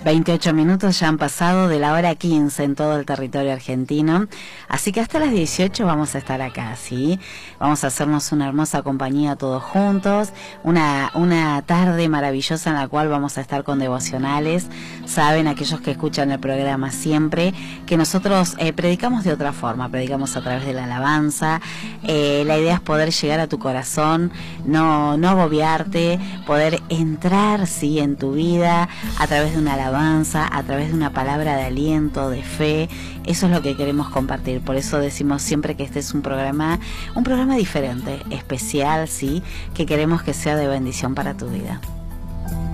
28 minutos ya han pasado de la hora 15 en todo el territorio argentino, así que hasta las 18 vamos a estar acá, ¿sí? Vamos a hacernos una hermosa compañía todos juntos, una tarde maravillosa en la cual vamos a estar con devocionales. Saben aquellos que escuchan el programa siempre que nosotros predicamos de otra forma, predicamos a través de la alabanza. La idea es poder llegar a tu corazón, no agobiarte, poder entrar, ¿sí?, en tu vida a través de una alabanza, a través de una palabra de aliento, de fe. Eso es lo que queremos compartir. Por eso decimos siempre que este es un programa diferente, especial, sí, que queremos que sea de bendición para tu vida.